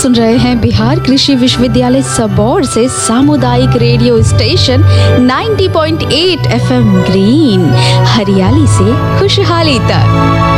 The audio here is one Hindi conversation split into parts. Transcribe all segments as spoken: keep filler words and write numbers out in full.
सुन रहे हैं बिहार कृषि विश्वविद्यालय सबौर से सामुदायिक रेडियो स्टेशन नब्बे पॉइंट आठ एफएम ग्रीन, हरियाली से खुशहाली तक।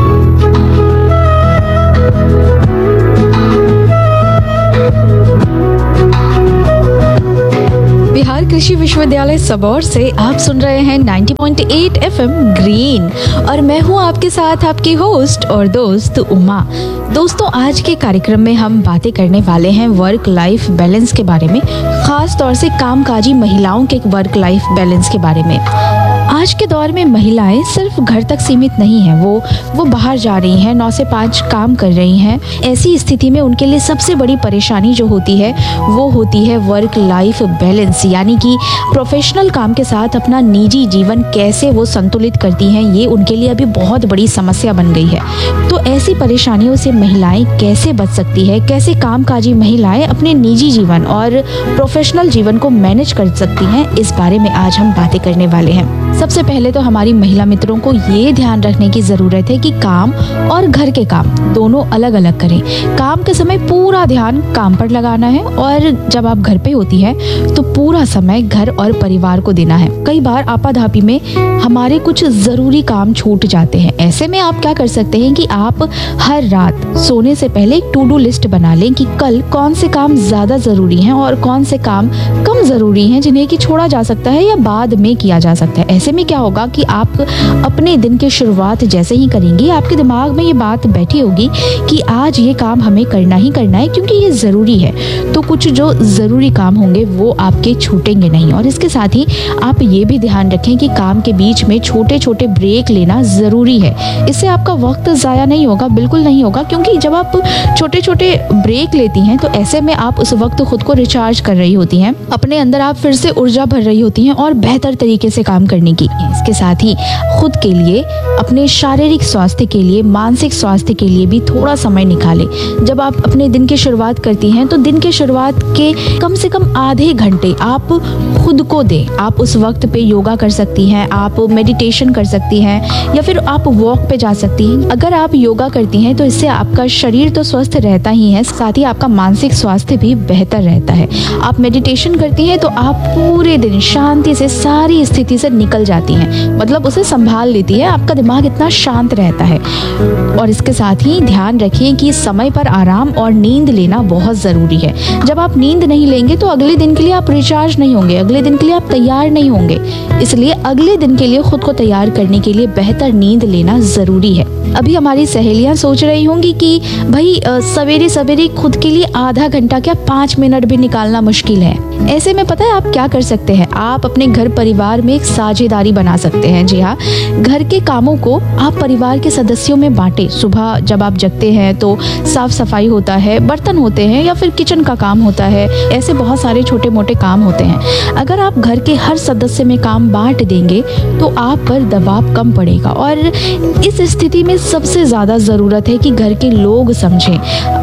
बिहार कृषि विश्वविद्यालय सबौर से आप सुन रहे हैं नब्बे पॉइंट आठ एफएम ग्रीन और मैं हूं आपके साथ आपकी होस्ट और दोस्त उमा। दोस्तों, आज के कार्यक्रम में हम बातें करने वाले हैं वर्क लाइफ बैलेंस के बारे में, खास तौर से कामकाजी महिलाओं के वर्क लाइफ बैलेंस के बारे में। आज के दौर में महिलाएं सिर्फ घर तक सीमित नहीं हैं, वो वो बाहर जा रही हैं, नौ से पाँच काम कर रही हैं। ऐसी स्थिति में उनके लिए सबसे बड़ी परेशानी जो होती है वो होती है वर्क लाइफ बैलेंस, यानी कि प्रोफेशनल काम के साथ अपना निजी जीवन कैसे वो संतुलित करती हैं। ये उनके लिए अभी बहुत बड़ी समस्या बन गई है। तो ऐसी परेशानियों से महिलाएं कैसे बच सकती है, कैसे कामकाजी महिलाएं अपने निजी जीवन और प्रोफेशनल जीवन को मैनेज कर सकती हैं, इस बारे में आज हम बातें करने वाले हैं। सबसे पहले तो हमारी महिला मित्रों को ये ध्यान रखने की ज़रूरत है कि काम और घर के काम दोनों अलग अलग करें। काम के समय पूरा ध्यान काम पर लगाना है और जब आप घर पे होती है तो पूरा समय घर और परिवार को देना है। कई बार आपाधापी में हमारे कुछ ज़रूरी काम छूट जाते हैं। ऐसे में आप क्या कर सकते हैं कि आप हर रात सोने से पहले एक टू डू लिस्ट बना लें कि कल कौन से काम ज़्यादा ज़रूरी हैं और कौन से काम कम ज़रूरी हैं, जिन्हें कि छोड़ा जा सकता है या बाद में किया जा सकता है। ऐसे में क्या होगा कि आप अपने दिन की शुरुआत जैसे ही करेंगे, आपके दिमाग में ये बात बैठी होगी कि आज ये काम हमें करना ही करना है क्योंकि ये ज़रूरी है। तो कुछ जो ज़रूरी काम होंगे वो आपके छूटेंगे नहीं। और इसके साथ ही आप ये भी ध्यान रखें कि काम के बीच में छोटे छोटे ब्रेक लेना ज़रूरी है। इससे आपका वक्त ज़ाया नहीं होगा, बिल्कुल नहीं होगा, क्योंकि जब आप छोटे छोटे ब्रेक लेती हैं तो ऐसे में आप उस वक्त खुद को रिचार्ज कर रही होती हैं, अपने अंदर आप फिर से ऊर्जा भर रही होती हैं और बेहतर तरीके से काम करने की। इसके साथ ही खुद के लिए, अपने शारीरिक स्वास्थ्य के लिए, मानसिक स्वास्थ्य के लिए भी थोड़ा समय निकालें। जब आप अपने दिन की शुरुआत करती हैं तो दिन की शुरुआत के कम से कम आधे घंटे आप खुद को दें। आप उस वक्त पे योगा कर सकती हैं, आप मेडिटेशन कर सकती हैं या फिर आप वॉक पे जा सकती हैं। अगर आप योगा करती हैं तो इससे आपका शरीर तो स्वस्थ रहता ही है, साथ ही आपका मानसिक स्वास्थ्य भी बेहतर रहता है। आप मेडिटेशन करती हैं तो आप पूरे दिन शांति से सारी स्थिति से निकल जाती हैं, मतलब उसे संभाल लेती है, आपका दिमाग इतना शांत रहता है। और इसके साथ ही ध्यान रखिए कि समय पर आराम और नींद लेना बहुत ज़रूरी है। जब आप नींद नहीं लेंगे तो अगले दिन के लिए आप रिचार्ज नहीं होंगे, अगले दिन के लिए आप तैयार नहीं होंगे। इसलिए अगले दिन के लिए खुद को तैयार करने के लिए बेहतर नींद लेना ज़रूरी है। अभी हमारी सहेलियां सोच रही होंगी कि भाई सवेरे सवेरे खुद के लिए आधा घंटा क्या पाँच मिनट भी निकालना मुश्किल है। ऐसे में पता है आप क्या कर सकते हैं, आप अपने घर परिवार में एक साझेदारी बना सकते हैं। जी हाँ, घर के कामों को आप परिवार के सदस्यों में बांटें। सुबह जब आप जगते हैं तो साफ सफाई होता है, बर्तन होते हैं या फिर किचन का काम होता है, ऐसे बहुत सारे छोटे मोटे काम होते हैं। अगर आप घर के हर सदस्य में काम बांट देंगे तो आप पर दबाव कम पड़ेगा। और इस स्थिति में सबसे ज़्यादा ज़रूरत है कि घर के लोग समझें।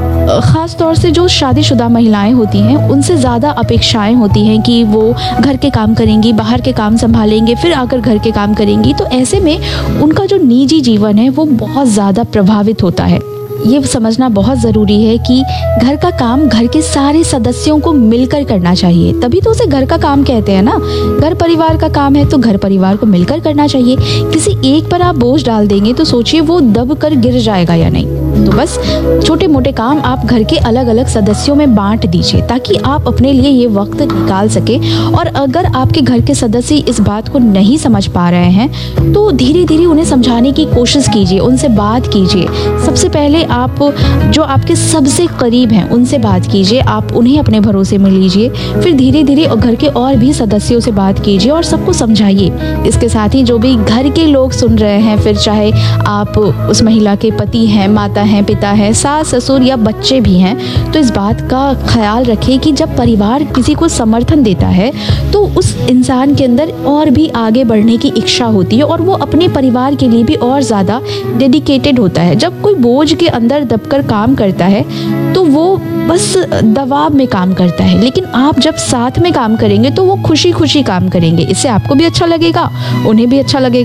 ख़ास तौर से जो शादीशुदा महिलाएं होती हैं उनसे ज़्यादा अपेक्षाएं होती हैं कि वो घर के काम करेंगी, बाहर के काम संभालेंगे, फिर आकर घर के काम करेंगी। तो ऐसे में उनका जो निजी जीवन है वो बहुत ज़्यादा प्रभावित होता है। ये समझना बहुत ज़रूरी है कि घर का काम घर के सारे सदस्यों को मिलकर करना चाहिए, तभी तो उसे घर का काम कहते हैं ना। घर परिवार का काम है तो घर परिवार को मिलकर करना चाहिए। किसी एक पर आप बोझ डाल देंगे तो सोचिए वो दब कर गिर जाएगा या नहीं। तो बस छोटे मोटे काम आप घर के अलग अलग सदस्यों में बांट दीजिए ताकि आप अपने लिए ये वक्त निकाल सके। और अगर आपके घर के सदस्य इस बात को नहीं समझ पा रहे हैं तो धीरे धीरे उन्हें समझाने की कोशिश कीजिए, उनसे बात कीजिए। सबसे पहले आप जो आपके सबसे करीब हैं उनसे बात कीजिए, आप उन्हें अपने भरोसे में लीजिए, फिर धीरे धीरे घर के और भी सदस्यों से बात कीजिए और सबको समझाइए। इसके साथ ही जो भी घर के लोग सुन रहे हैं, फिर चाहे आप उस महिला के पति हैं, माता हैं, पिता हैं, सास ससुर या बच्चे भी हैं, तो इस बात का ख्याल रखें कि जब परिवार किसी को समर्थन देता है तो उस इंसान के अंदर और भी आगे बढ़ने की इच्छा होती है और वो अपने परिवार के लिए भी और ज़्यादा डेडिकेटेड होता है। जब कोई बोझ के अंदर दबकर काम करता है तो वो बस दबाव में काम करता है, लेकिन आप जब साथ में काम करेंगे तो वो खुशी खुशी काम करेंगे। इससे आपको भी अच्छा लगेगा, उन्हें भी अच्छा लगेगा।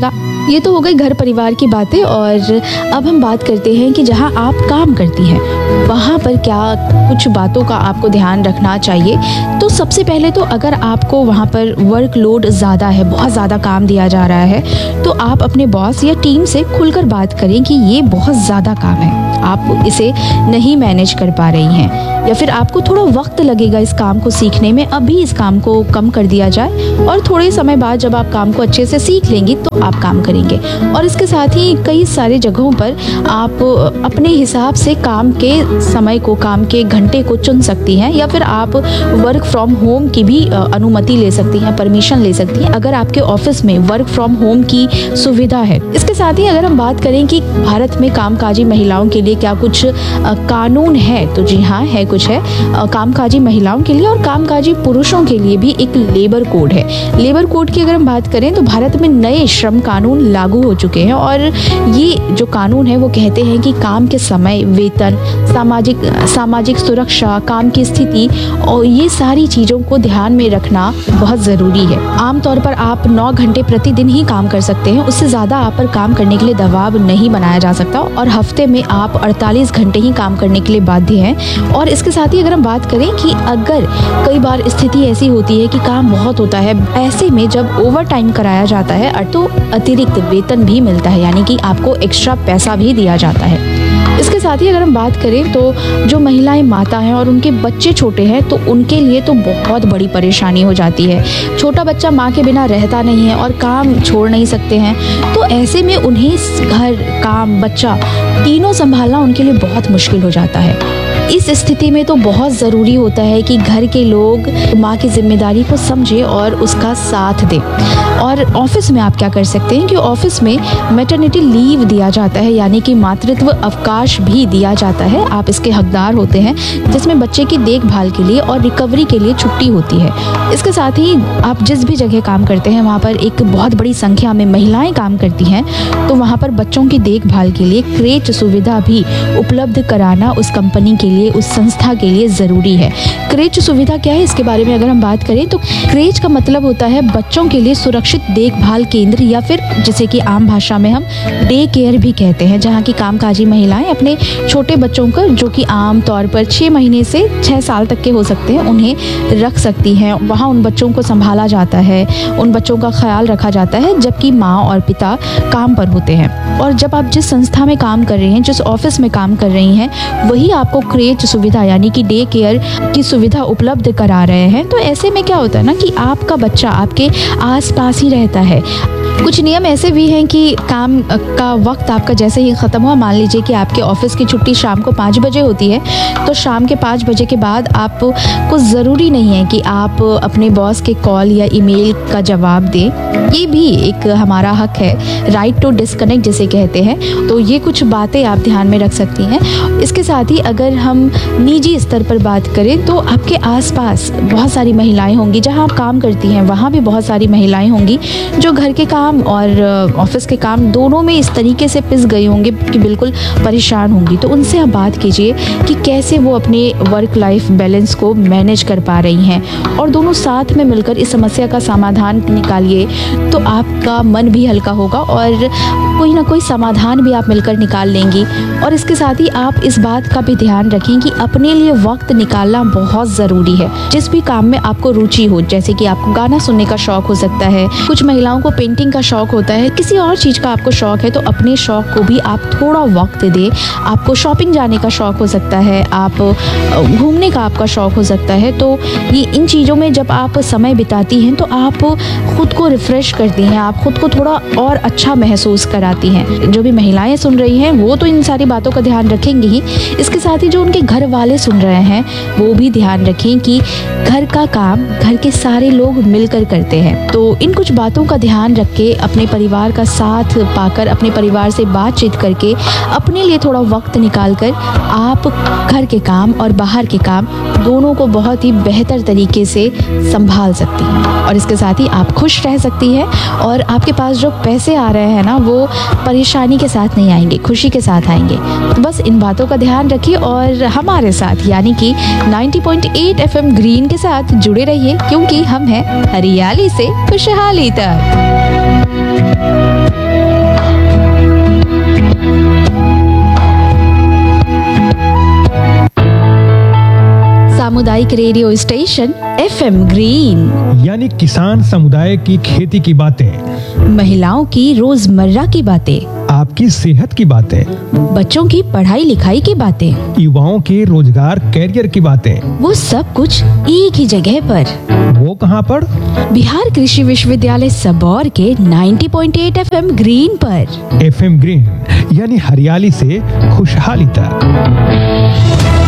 ये तो हो गई घर परिवार की बातें। और अब हम बात करते हैं कि जहाँ आप काम करती हैं वहाँ पर क्या कुछ बातों का आपको ध्यान रखना चाहिए। तो सबसे पहले तो अगर आपको वहाँ पर वर्कलोड ज़्यादा है, बहुत ज़्यादा काम दिया जा रहा है, तो आप अपने बॉस या टीम से खुलकर बात करें कि ये बहुत ज़्यादा काम है, आप इसे नहीं मैनेज कर पा रही हैं, या फिर आपको थोड़ा वक्त लगेगा इस काम को सीखने में, अभी इस काम को कम कर दिया जाए और थोड़े समय बाद जब आप काम को अच्छे से सीख लेंगी तो आप काम करेंगे। और इसके साथ ही कई सारे जगहों पर आप अपने हिसाब से काम के समय को, काम के घंटे को चुन सकती हैं, या फिर आप वर्क फ्रॉम होम की भी अनुमति ले सकती हैं, परमिशन ले सकती हैं अगर आपके ऑफिस में वर्क फ्रॉम होम की सुविधा है। इसके साथ ही अगर हम बात करें कि भारत में कामकाजी महिलाओं के लिए क्या कुछ कानून है, तो जी हाँ, है कुछ है। कामकाजी महिलाओं के लिए और कामकाजी पुरुषों के लिए भी एक लेबर कोड है। लेबर कोड की अगर हम बात करें तो भारत में नए श्रम कानून लागू हो चुके हैं, और ये जो कानून है वो कहते हैं कि काम के समय, वेतन, सामाजिक सामाजिक सुरक्षा, काम की स्थिति और ये सारी चीज़ों को ध्यान में रखना बहुत ज़रूरी है। आमतौर पर आप नौ घंटे प्रतिदिन ही काम कर सकते हैं, उससे ज़्यादा आप पर काम करने के लिए दबाव नहीं बनाया जा सकता, और हफ्ते में आप अड़तालीस घंटे ही काम करने के लिए बाध्य हैं। और इसके साथ ही अगर हम बात करें कि अगर कई बार स्थिति ऐसी होती है कि काम बहुत होता है, ऐसे में जब ओवर टाइम कराया जाता है तो अतिरिक्त वेतन भी मिलता है, यानी कि आपको एक्स्ट्रा पैसा भी दिया जाता है। इसके साथ ही अगर हम बात करें तो जो महिलाएं माता हैं और उनके बच्चे छोटे हैं तो उनके लिए तो बहुत बड़ी परेशानी हो जाती है। छोटा बच्चा माँ के बिना रहता नहीं है और काम छोड़ नहीं सकते हैं, तो ऐसे में उन्हें घर, काम, बच्चा तीनों संभालना उनके लिए बहुत मुश्किल हो जाता है। इस स्थिति में तो बहुत ज़रूरी होता है कि घर के लोग माँ की जिम्मेदारी को समझें और उसका साथ दें। और ऑफिस में आप क्या कर सकते हैं कि ऑफिस में मैटरनिटी लीव दिया जाता है, यानी कि मातृत्व अवकाश भी दिया जाता है, आप इसके हकदार होते हैं, जिसमें बच्चे की देखभाल के लिए और रिकवरी के लिए छुट्टी होती है। इसके साथ ही आप जिस भी जगह काम करते हैं वहाँ पर एक बहुत बड़ी संख्या में महिलाएं काम करती हैं, तो वहाँ पर बच्चों की देखभाल के लिए क्रेच सुविधा भी उपलब्ध कराना उस कंपनी के लिए, उस संस्था के लिए ज़रूरी है। क्रेच सुविधा क्या है, इसके बारे में अगर हम बात करें तो क्रेच का मतलब होता है बच्चों के लिए सुरक्षित देखभाल केंद्र, या फिर जिसे कि आम भाषा में हम डे केयर भी कहते हैं, जहाँ की कामकाजी महिलाएं अपने छोटे बच्चों को, जो कि आम तौर पर छः महीने से छः साल तक के हो सकते हैं, उन्हें रख सकती हैं। वहाँ उन बच्चों को संभाला जाता है, उन बच्चों का ख्याल रखा जाता है, जबकि माँ और पिता काम पर होते हैं। और जब आप जिस संस्था में काम कर रही हैं, जिस ऑफिस में काम कर रही हैं, वही आपको क्रेच सुविधा यानी कि डे केयर की सुविधा उपलब्ध करा रहे हैं, तो ऐसे में क्या होता है ना कि आपका बच्चा आपके आसपास ही रहता है। कुछ नियम ऐसे भी हैं कि काम का वक्त आपका जैसे ही ख़त्म हुआ, मान लीजिए कि आपके ऑफिस की छुट्टी शाम को पाँच बजे होती है, तो शाम के पाँच बजे के बाद आपको ज़रूरी नहीं है कि आप अपने बॉस के कॉल या ईमेल का जवाब दें। ये भी एक हमारा हक है, राइट टू डिस्कनेक्ट जिसे कहते हैं। तो ये कुछ बातें आप ध्यान में रख सकती हैं। इसके साथ ही अगर हम निजी स्तर पर बात करें तो आपके आसपास बहुत सारी महिलाएं होंगी, जहां आप काम करती हैं वहां भी बहुत सारी महिलाएं होंगी जो घर के काम और ऑफिस के काम दोनों में इस तरीके से पिस गई होंगी कि बिल्कुल परेशान होंगी। तो उनसे आप बात कीजिए कि कैसे वो अपने वर्क लाइफ बैलेंस को मैनेज कर पा रही हैं, और दोनों साथ में मिलकर इस समस्या का समाधान निकालिए, तो आपका मन भी हल्का होगा और कोई ना कोई समाधान भी आप मिलकर निकाल लेंगी। और इसके साथ ही आप इस बात का भी ध्यान रखें कि अपने लिए वक्त निकालना बहुत ज़रूरी है। जिस भी काम में आपको रुचि हो, जैसे कि आपको गाना सुनने का शौक हो सकता है, कुछ महिलाओं को पेंटिंग का शौक होता है, किसी और चीज़ का आपको शौक है, तो अपने शौक को भी आप थोड़ा वक्त दें। आपको शॉपिंग जाने का शौक हो सकता है, आप घूमने का आपका शौक हो सकता है, तो ये इन चीज़ों में जब आप समय बिताती हैं तो आप खुद को रिफ़्रेश करती हैं, आप खुद को थोड़ा और अच्छा महसूस कराती हैं। जो भी महिलाएं सुन रही हैं वो तो इन सारी बातों का ध्यान रखेंगी ही, इसके साथ ही जो उनके घर वाले सुन रहे हैं वो भी ध्यान रखें कि घर का काम घर के सारे लोग मिलकर करते हैं। तो इन कुछ बातों का ध्यान रख के, अपने परिवार का साथ पाकर, अपने परिवार से बातचीत करके, अपने लिए थोड़ा वक्त निकाल कर आप घर के काम और बाहर के काम दोनों को बहुत ही बेहतर तरीके से संभाल सकती हैं। और इसके साथ ही आप खुश रह सकती हैं, और आपके पास जो पैसे आ रहे हैं ना वो परेशानी के साथ नहीं आएंगे, खुशी के साथ आएंगे। तो बस इन बातों का ध्यान रखिए और हमारे साथ यानी कि नब्बे पॉइंट आठ एफएम ग्रीन के साथ जुड़े रहिए, क्योंकि हम हैं हरियाली से खुशहाली तक। सामुदायिक रेडियो स्टेशन एफएम ग्रीन, यानी किसान समुदाय की खेती की बातें, महिलाओं की रोजमर्रा की बातें, आपकी सेहत की बातें, बच्चों की पढ़ाई लिखाई की बातें, युवाओं के रोजगार कैरियर की बातें, वो सब कुछ एक ही जगह पर। वो कहाँ पर? बिहार कृषि विश्वविद्यालय सबौर के नब्बे पॉइंट आठ एफएम ग्रीन पर। एफएम ग्रीन यानी हरियाली से खुशहाली तक।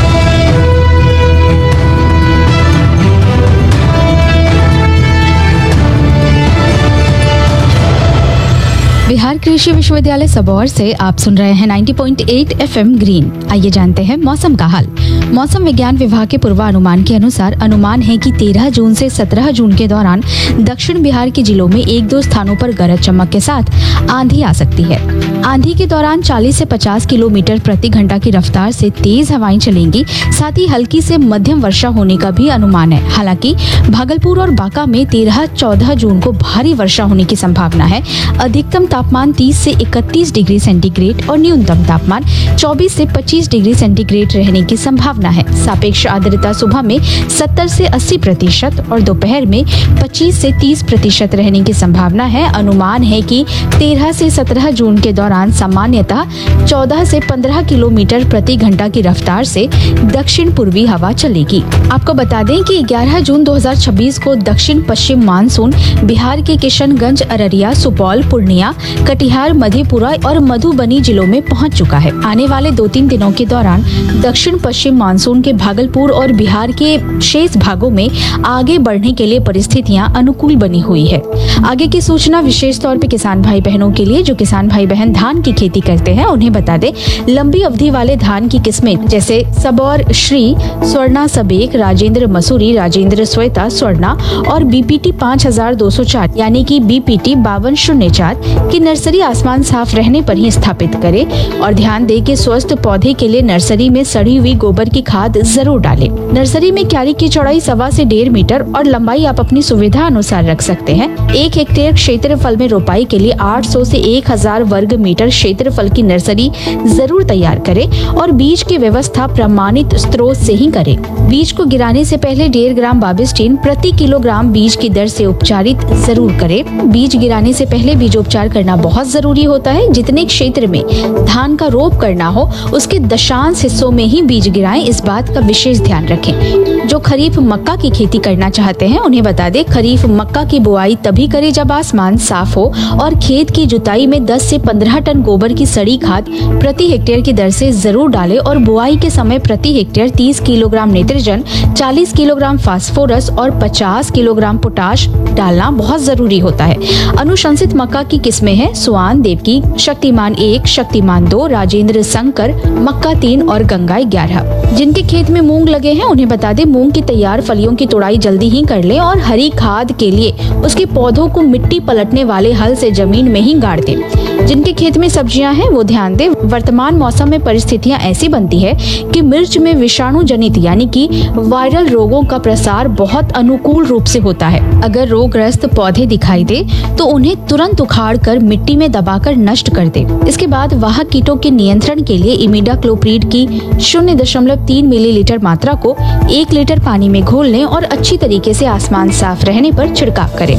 बिहार कृषि विश्वविद्यालय सबौर से आप सुन रहे हैं नब्बे पॉइंट आठ एफएम ग्रीन। आइए जानते हैं मौसम का हाल। मौसम विज्ञान विभाग के पूर्वानुमान के अनुसार अनुमान है कि तेरह जून से सत्रह जून के दौरान दक्षिण बिहार के जिलों में एक दो स्थानों पर गरज चमक के साथ आंधी आ सकती है। आंधी के दौरान चालीस से पचास किलोमीटर प्रति घंटा की रफ्तार से तेज हवाएं चलेंगी। साथ ही हल्की से मध्यम वर्षा होने का भी अनुमान है। हालांकि भागलपुर और बांका में तेरह चौदह जून को भारी वर्षा होने की संभावना है। अधिकतम तापमान तीस से इकतीस डिग्री सेंटीग्रेड और न्यूनतम तापमान चौबीस से पच्चीस डिग्री सेंटीग्रेड रहने की संभावना है। सापेक्ष आर्द्रता सुबह में सत्तर से अस्सी प्रतिशत और दोपहर में पच्चीस से तीस प्रतिशत रहने की संभावना है। अनुमान है कि तेरह से सत्रह जून के दौरान सामान्यतः चौदह से पंद्रह किलोमीटर प्रति घंटा की रफ्तार से दक्षिण पूर्वी हवा चलेगी। आपको बता दें कि ग्यारह जून दो हज़ार छब्बीस को दक्षिण पश्चिम मानसून बिहार के किशनगंज, अररिया, सुपौल, पूर्णिया, कटिहार, मधेपुरा और मधुबनी जिलों में पहुंच चुका है। आने वाले दो तीन दिनों के दौरान दक्षिण पश्चिम मानसून के भागलपुर और बिहार के शेष भागों में आगे बढ़ने के लिए परिस्थितियां अनुकूल बनी हुई है। आगे की सूचना विशेष तौर पे किसान भाई बहनों के लिए। जो किसान भाई बहन धान की खेती करते हैं उन्हें बता दें, लंबी अवधि वाले धान की किस्में जैसे सबौर श्री, स्वर्णा सबेक, राजेंद्र मसूरी, राजेंद्र श्वेता, स्वर्णा और बीपीटी पाँच हजार दो सौ चार यानी कि बीपीटी बावन शून्य चार की नर्सरी आसमान साफ रहने पर ही स्थापित करें और ध्यान दें कि स्वस्थ पौधे के लिए नर्सरी में सड़ी हुई गोबर की खाद जरूर डालें। नर्सरी में क्यारी की चौड़ाई सवा से डेढ़ मीटर और लंबाई आप अपनी सुविधा अनुसार रख सकते हैं। एक हेक्टेयर क्षेत्रफल में रोपाई के लिए आठ सौ से एक हजार वर्ग मीटर क्षेत्रफल की नर्सरी जरूर तैयार करें और बीज की व्यवस्था प्रमाणित स्रोत से ही करें। बीज को गिराने से पहले डेढ़ ग्राम बाबिस्टीन प्रति किलोग्राम बीज की दर से उपचारित जरूर करें। बीज गिराने से पहले बीजोपचार करना बहुत जरूरी होता है। जितने क्षेत्र में धान का रोप करना हो उसके दशांश हिस्सों में ही बीज गिराएं, इस बात का विशेष ध्यान रखें। जो खरीफ मक्का की खेती करना चाहते हैं उन्हें बता दें, खरीफ मक्का की बुआई तभी करें जब आसमान साफ हो और खेत की जुताई में दस से पंद्रह टन गोबर की सड़ी खाद प्रति हेक्टेयर की दर से जरूर डालें और बुआई के समय प्रति हेक्टेयर तीस किलोग्राम नाइट्रोजन, चालीस किलोग्राम फास्फोरस और पचास किलोग्राम पोटाश डालना बहुत जरूरी होता है। अनुशंसित मक्का की किस्में हैं सुआन, देवकी, शक्तिमान एक, शक्तिमान दो, राजेंद्र शंकर, मक्का तीन और गंगा ग्यारह। जिनके खेत में मूंग लगे हैं उन्हें बता दें, मूंग की तैयार फलियों की तोड़ाई जल्दी ही कर लें और हरी खाद के लिए उसके पौधों को मिट्टी पलटने वाले हल से जमीन में ही गाड़ दें। जिनके खेत में सब्जियां हैं वो ध्यान दें, वर्तमान मौसम में परिस्थितियां ऐसी बनती है कि मिर्च में विषाणु जनित यानी कि वायरल रोगों का प्रसार बहुत अनुकूल रूप से होता है। अगर रोगग्रस्त पौधे दिखाई दे तो उन्हें तुरंत उखाड़ कर मिट्टी में दबाकर नष्ट कर दे। इसके बाद वाहक कीटों के नियंत्रण के लिए इमिडाक्लोप्रिड की शून्य दशमलव तीन मिलीलीटर मात्रा को एक लीटर पानी में घोल लें और अच्छी तरीके से आसमान साफ रहने पर छिड़काव करें।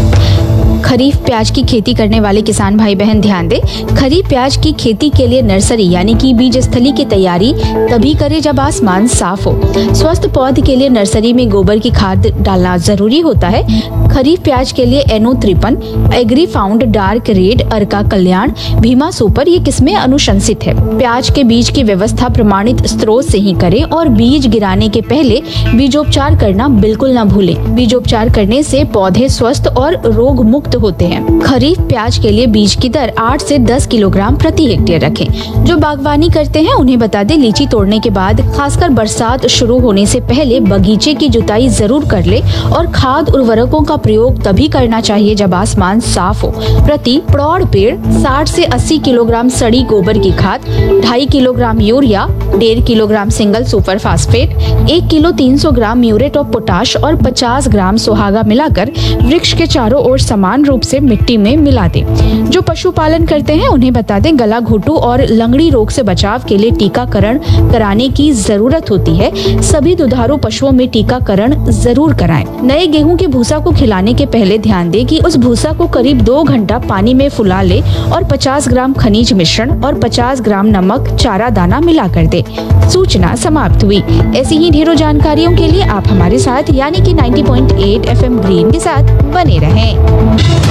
खरीफ प्याज की खेती करने वाले किसान भाई बहन ध्यान दें, खरीफ प्याज की खेती के लिए नर्सरी यानी कि बीज स्थली की तैयारी तभी करें जब आसमान साफ हो। स्वस्थ पौध के लिए नर्सरी में गोबर की खाद डालना जरूरी होता है। खरीफ प्याज के लिए एनो त्रिपन, एग्री फाउंड, डार्क रेड, अर्का कल्याण, भीमा सुपर ये किस्में अनुशंसित है। प्याज के बीज की व्यवस्था प्रमाणित स्रोत से ही करें और बीज गिराने के पहले बीजोपचार करना बिल्कुल न भूलें। बीजोपचार करने से पौधे स्वस्थ और रोग मुक्त होते हैं। खरीफ प्याज के लिए बीज की दर आठ से दस किलोग्राम प्रति हेक्टेयर रखें। जो बागवानी करते हैं उन्हें बता दें, लीची तोड़ने के बाद खासकर बरसात शुरू होने से पहले बगीचे की जुताई जरूर कर ले और खाद उर्वरकों का प्रयोग तभी करना चाहिए जब आसमान साफ हो। प्रति प्रौढ़ पेड़ साठ से अस्सी किलोग्राम सड़ी गोबर की खाद, ढाई किलोग्राम यूरिया, डेढ़ किलोग्राम सिंगल सुपर फास्फेट, एक किलो तीन सौ ग्राम म्यूरेट ऑफ पोटाश और पचास ग्राम सुहागा मिलाकर वृक्ष के चारों ओर समान रूप से मिट्टी में मिला दें। जो पशुपालन करते करते हैं, उन्हें बता दें गला घोटू और लंगड़ी रोग से बचाव के लिए टीकाकरण कराने की जरूरत होती है। सभी दुधारू पशुओं में टीकाकरण जरूर कराएं। नए गेहूं के भूसा को खिलाने के पहले ध्यान दें कि उस भूसा को करीब दो घंटा पानी में फुला ले और पचास ग्राम खनिज मिश्रण और पचास ग्राम नमक चारा दाना मिला कर दे। सूचना समाप्त हुई। ऐसी ही ढेरों जानकारियों के लिए आप हमारे साथ यानी कि नब्बे पॉइंट आठ एफएम ग्रीन के साथ बने रहें।